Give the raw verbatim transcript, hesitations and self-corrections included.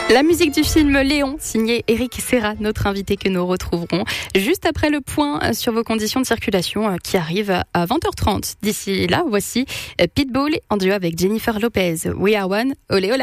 La musique du film Léon, signé Eric Serra, notre invité que nous retrouverons juste après le point sur vos conditions de circulation qui arrive à vingt heures trente. D'ici là, voici Pitbull en duo avec Jennifer Lopez. We are one, olé olé.